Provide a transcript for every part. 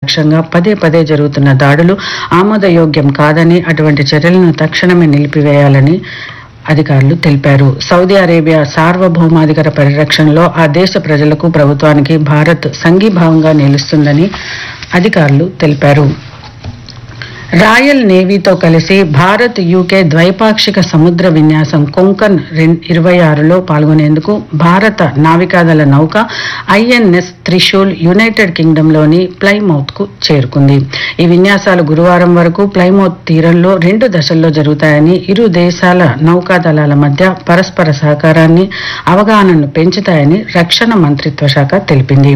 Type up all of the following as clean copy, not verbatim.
లక్ష్యంగా పదే పదే జరుగుతున్న దాడులు ఆమోదయోగ్యం కాదని, అటువంటి చర్యలను తక్షణమే నిలిపివేయాలని అధికారులు తెలిపారు. సౌదీ అరేబియా సార్వభౌమాధికార పరిరక్షణలో ఆ దేశ ప్రజలకు, ప్రభుత్వానికి భారత్ సంఘీభావంగా నిలుస్తుందని అధికారులు తెలిపారు. రాయల్ నేవీతో కలిసి భారత్ యూకే ద్వైపాక్షిక సముద్ర విన్యాసం కొంకన్ 26లో పాల్గొనేందుకు భారత నావికాదళ నౌక ఐఎన్ఎస్ త్రిశూల్ యునైటెడ్ కింగ్డమ్లోని ప్లైమౌత్ కు చేరుకుంది. ఈ విన్యాసాలు గురువారం వరకు ప్లైమౌత్ తీరంలో 2 దశల్లో జరుగుతాయని, ఇరు దేశాల నౌకాదళాల మధ్య పరస్పర సహకారాన్ని, అవగాహనను పెంచుతాయని రక్షణ మంత్రిత్వ శాఖ తెలిపింది.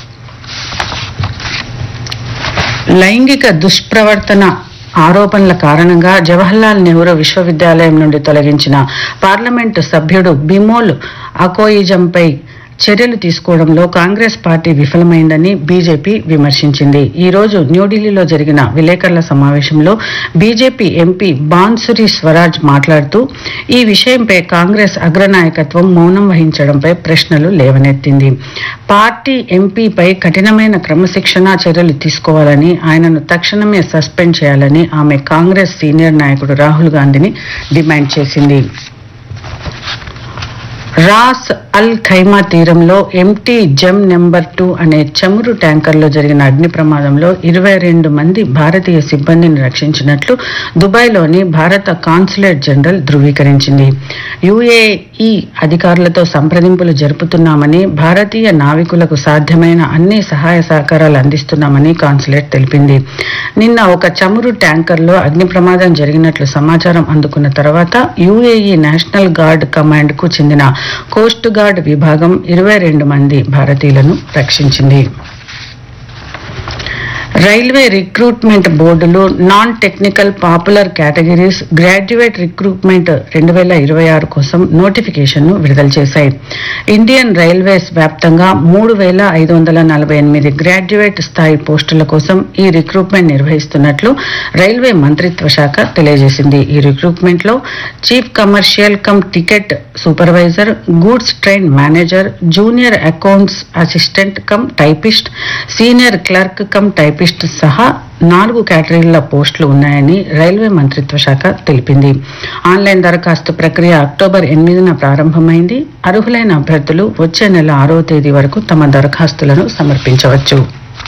లైంగిక దుష్ప్రవర్తన ఆరోపణల కారణంగా జవహర్లాల్ నెహ్రూ విశ్వవిద్యాలయం నుండి తొలగించిన పార్లమెంటు సభ్యుడు బిమోల్ అకోయిజంపై చర్యలు తీసుకోవడంలో కాంగ్రెస్ పార్టీ విఫలమైందని బీజేపీ విమర్శించింది. ఈ రోజు న్యూఢిల్లీలో జరిగిన విలేకరుల సమావేశంలో బీజేపీ ఎంపీ బాన్సురి స్వరాజ్ మాట్లాడుతూ ఈ విషయంపై కాంగ్రెస్ అగ్రనాయకత్వం మౌనం వహించడంపై ప్రశ్నలు లేవనెత్తింది. పార్టీ ఎంపీపై కఠినమైన క్రమశిక్షణా చర్యలు తీసుకోవాలని, ఆయనను తక్షణమే సస్పెండ్ చేయాలని ఆమె కాంగ్రెస్ సీనియర్ నాయకుడు రాహుల్ గాంధీని డిమాండ్ చేసింది. రాస్ అల్ ఖైమా తీరంలో ఎంటీ జెమ్ నెంబర్ 2 అనే చమురు ట్యాంకర్లో జరిగిన అగ్ని ప్రమాదంలో 22 మంది భారతీయ సిబ్బందిని రక్షించినట్లు దుబాయ్లోని భారత కాన్సులేట్ జనరల్ ధృవీకరించింది. యుఏఈ అధికారులతో సంప్రదింపులు జరుపుతున్నామని, భారతీయ నావికులకు సాధ్యమైన అన్ని సహాయ సహకారాలు అందిస్తున్నామని కాన్సులేట్ తెలిపింది. నిన్న ఒక చమురు ట్యాంకర్లో అగ్ని ప్రమాదం జరిగినట్లు సమాచారం అందుకున్న తర్వాత యుఏఈ నేషనల్ గార్డ్ కమాండ్ కు చెందిన కోస్ట్ గార్డ్ విభాగం 22 మంది భారతీయులను రక్షించింది. రైల్వే రిక్రూట్మెంట్ బోర్డులు non technical popular categories graduate recruitment 2026 కోసం నోటిఫికేషన్ను విడుదల చేశాయి. ఇండియన్ రైల్వేస్ వ్యాప్తంగా 3,548 గ్రాడ్యుయేట్ స్థాయి పోస్టుల కోసం ఈ రిక్రూట్మెంట్ నిర్వహిస్తున్నట్లు రైల్వే మంత్రిత్వ శాఖ తెలియజేసింది. ఈ రిక్రూట్మెంట్ లో chief commercial come ticket supervisor, goods train manager, junior accounts assistant cum typist, senior clerk cum typist సహా 4 కేటగిరీల పోస్టులు ఉన్నాయని రైల్వే మంత్రిత్వ శాఖ తెలిపింది. ఆన్లైన్ దరఖాస్తు ప్రక్రియ అక్టోబర్ 8న ప్రారంభమైంది. అర్హులైన అభ్యర్థులు వచ్చే నెల 6వ తేదీ వరకు తమ దరఖాస్తులను సమర్పించవచ్చు.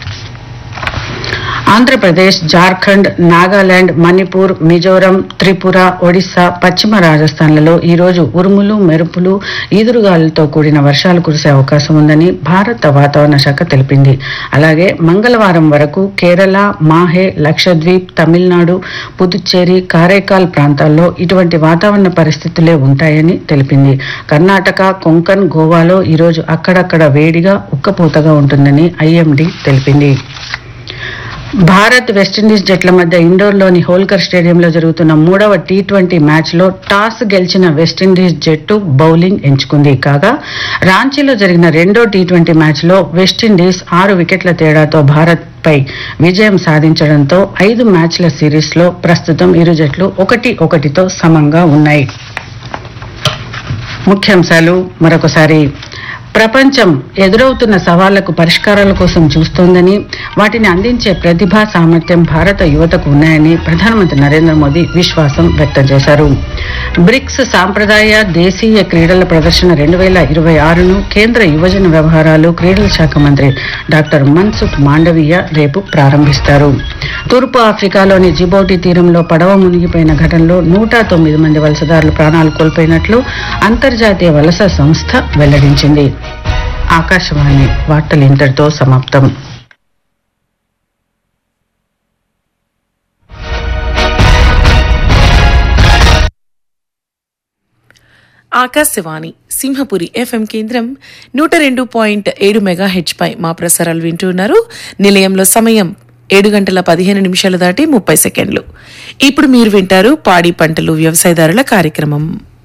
ఆంధ్రప్రదేశ్, జార్ఖండ్, నాగాలాండ్, మణిపూర్, మిజోరం, త్రిపుర, ఒడిశా, పశ్చిమ రాజస్థాన్లలో ఈ రోజు ఉరుములు, మెరుపులు, ఈదురుగాలులతో కూడిన వర్షాలు కురిసే అవకాశం ఉందని భారత వాతావరణ శాఖ తెలిపింది. అలాగే మంగళవారం వరకు కేరళ, మాహే, లక్షద్వీప్, తమిళనాడు, పుదుచ్చేరి, కారైకాల్ ప్రాంతాల్లో ఇటువంటి వాతావరణ పరిస్థితులే ఉంటాయని తెలిపింది. కర్ణాటక, కొంకన్, గోవాలో ఈ రోజు అక్కడక్కడ వేడిగా, ఉక్కపోతగా ఉంటుందని ఐఎండీ తెలిపింది. భారత్, వెస్టిండీస్ జట్ల మధ్య ఇండోర్లోని హోల్కర్ స్టేడియంలో జరుగుతున్న 3వ టీ20 మ్యాచ్లో టాస్ గెలిచిన వెస్టిండీస్ జట్టు బౌలింగ్ ఎంచుకుంది. కాగా రాంచీలో జరిగిన 2వ టీ20 మ్యాచ్లో వెస్టిండీస్ 6 వికెట్ల తేడాతో భారత్ పై విజయం సాధించడంతో 5 మ్యాచ్ల సిరీస్లో ప్రస్తుతం ఇరు జట్లు 1-1తో సమంగా ఉన్నాయి. ముఖ్యాంశాలు మరొకసారి. ప్రపంచం ఎదురవుతున్న సవాళ్లకు పరిష్కారాల కోసం చూస్తోందని, వాటిని అందించే ప్రతిభా సామర్థ్యం భారత యువతకు ఉన్నాయని ప్రధానమంత్రి నరేంద్ర మోదీ విశ్వాసం వ్యక్తం చేశారు. బ్రిక్స్ సాంప్రదాయ దేశీయ క్రీడల ప్రదర్శన 2026ను కేంద్ర యువజన వ్యవహారాలు, క్రీడల శాఖ మంత్రి డాక్టర్ మన్సుఖ్ మాండవీయ రేపు ప్రారంభిస్తారు. తూర్పు ఆఫ్రికాలోని జిబౌటి తీరంలో పడవ మునిగిపోయిన ఘటనలో 109 మంది వలసదారులు ప్రాణాలు కోల్పోయినట్లు అంతర్జాతీయ వలస సంస్థ వెల్లడించింది. ఆకాశవాణి వార్తలు ఇంతటితో సమాప్తం. ఆకాశవాణి సింహపురి ఎఫ్ఎం కేంద్రం 102.7 మెగాహెచ్ పై మా ప్రసారాలు వింటున్నారు. నిలయంలో సమయం 7:15 దాటి 30 సెకండ్లు. ఇప్పుడు మీరు వింటారు పాడి పంటలు వ్యవసాయదారుల కార్యక్రమం.